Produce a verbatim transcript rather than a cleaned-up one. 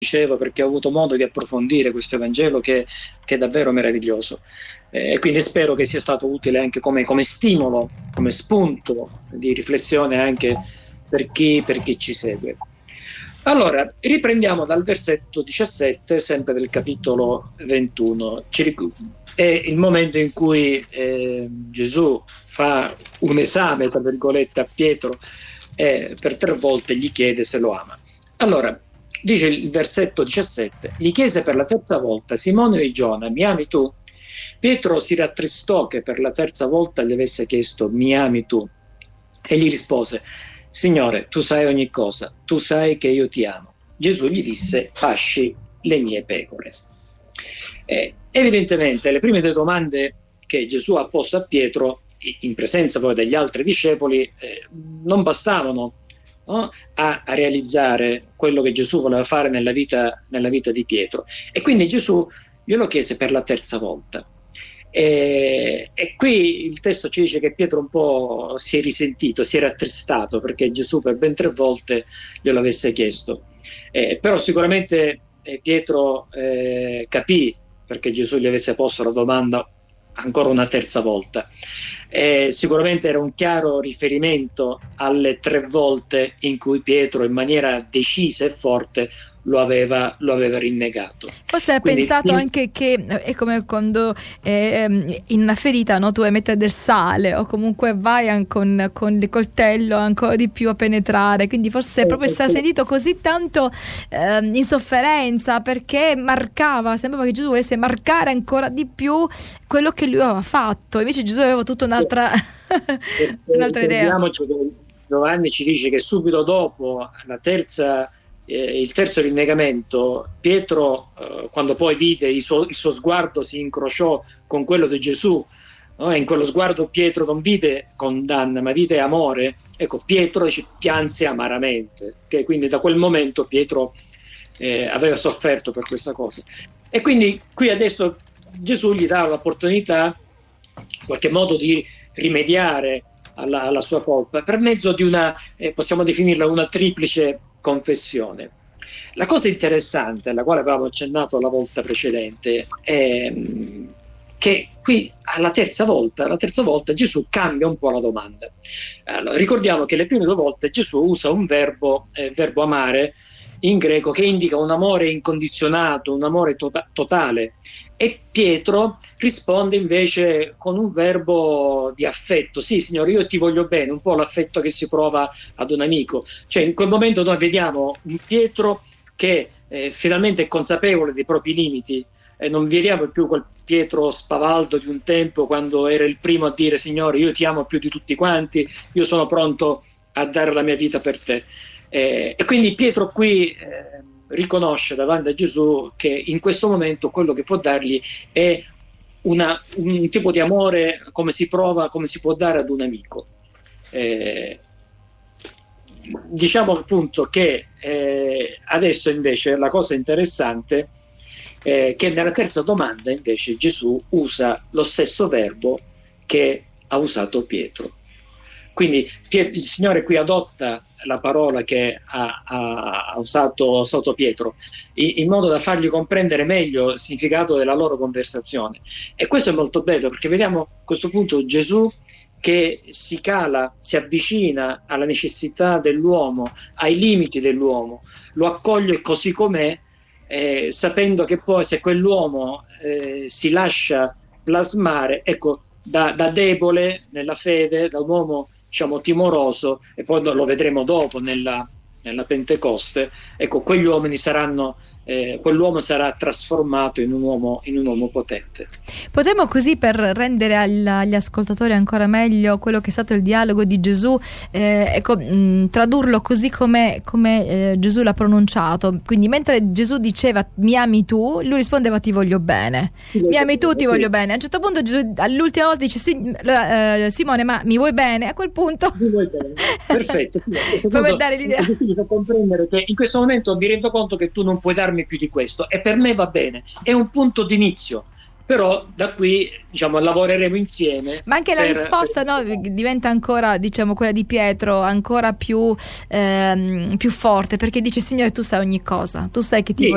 dicevo, perché ho avuto modo di approfondire questo Vangelo che, che è davvero meraviglioso. E eh, quindi spero che sia stato utile anche come, come stimolo, come spunto di riflessione anche per chi, per chi ci segue. Allora, riprendiamo dal versetto diciassette, sempre del capitolo ventuno. Ci, è il momento in cui eh, Gesù fa un esame, tra virgolette, a Pietro e per tre volte gli chiede se lo ama. Allora, dice il versetto diciassette, gli chiese per la terza volta: Simone di Giona, mi ami tu? Pietro si rattristò che per la terza volta gli avesse chiesto: mi ami tu? E gli rispose: Signore, tu sai ogni cosa, tu sai che io ti amo. Gesù gli disse: pasci le mie pecore. Eh, evidentemente le prime due domande che Gesù ha posto a Pietro, in presenza poi degli altri discepoli, eh, non bastavano, no, a, a realizzare quello che Gesù voleva fare nella vita, nella vita di Pietro. E quindi Gesù glielo chiese per la terza volta. E, e qui il testo ci dice che Pietro un po' si è risentito, si è rattristato perché Gesù per ben tre volte glielo avesse chiesto. Eh, però sicuramente eh, Pietro eh, capì perché Gesù gli avesse posto la domanda ancora una terza volta. Eh, sicuramente era un chiaro riferimento alle tre volte in cui Pietro in maniera decisa e forte lo aveva, lo aveva rinnegato. Forse ha Quindi, pensato in... anche che è come quando eh, in una ferita, no, tu vuoi mettere del sale o comunque vai con, con il coltello ancora di più a penetrare, quindi forse proprio si era sentito così tanto eh, in sofferenza perché marcava, sembrava che Gesù volesse marcare ancora di più quello che lui aveva fatto, invece Gesù aveva tutta un'altra, un'altra idea. Giovanni ci dice che subito dopo la terza Eh, il terzo rinnegamento, Pietro, eh, quando poi vide il suo, il suo sguardo si incrociò con quello di Gesù, no? E in quello sguardo Pietro non vide condanna ma vide amore. Ecco, Pietro ci pianse amaramente, che quindi da quel momento Pietro eh, aveva sofferto per questa cosa. E quindi qui adesso Gesù gli dà l'opportunità in qualche modo di rimediare alla, alla sua colpa per mezzo di una, eh, possiamo definirla una triplice confessione. La cosa interessante, alla quale avevamo accennato la volta precedente, è che qui alla terza volta, alla terza volta Gesù cambia un po' la domanda. Allora, ricordiamo che le prime due volte Gesù usa un verbo, eh, verbo amare, in greco, che indica un amore incondizionato, un amore to- totale. E Pietro risponde invece con un verbo di affetto. Sì, Signore, io ti voglio bene, un po' l'affetto che si prova ad un amico. Cioè, in quel momento noi vediamo un Pietro che eh, finalmente è consapevole dei propri limiti. Eh, non vediamo più quel Pietro spavaldo di un tempo, quando era il primo a dire: Signore, io ti amo più di tutti quanti, io sono pronto a dare la mia vita per te. Eh, e quindi Pietro qui eh, riconosce davanti a Gesù che in questo momento quello che può dargli è una, un tipo di amore come si prova, come si può dare ad un amico. Eh, diciamo appunto che eh, adesso invece la cosa interessante è che nella terza domanda invece Gesù usa lo stesso verbo che ha usato Pietro. Quindi il Signore qui adotta la parola che ha, ha usato, usato Pietro in, in modo da fargli comprendere meglio il significato della loro conversazione. E questo è molto bello, perché vediamo a questo punto Gesù che si cala, si avvicina alla necessità dell'uomo, ai limiti dell'uomo, lo accoglie così com'è, eh, sapendo che poi se quell'uomo eh, si lascia plasmare, ecco, da, da debole nella fede, da un uomo diciamo timoroso, e poi lo vedremo dopo nella, nella Pentecoste, ecco, quegli uomini saranno eh, quell'uomo sarà trasformato in un uomo, in un uomo potente. Potremmo così, per rendere agli, agli ascoltatori ancora meglio quello che è stato il dialogo di Gesù, eh, ecco, mh, tradurlo così come, come eh, Gesù l'ha pronunciato. Quindi mentre Gesù diceva mi ami tu, lui rispondeva ti voglio bene. Sì, mi ami tu, ti voglio bene. A un certo punto Gesù all'ultima volta dice sì, eh, Simone, ma mi vuoi bene? A quel punto mi vuoi bene. Perfetto. Per dare l'idea. Ti fa comprendere che in questo momento mi rendo conto che tu non puoi darmi più di questo, e per me va bene, è un punto d'inizio, però da qui diciamo lavoreremo insieme. Ma anche la per, risposta per... no, diventa ancora, diciamo, quella di Pietro ancora più, ehm, più forte, perché dice Signore tu sai ogni cosa, tu sai che ti sì.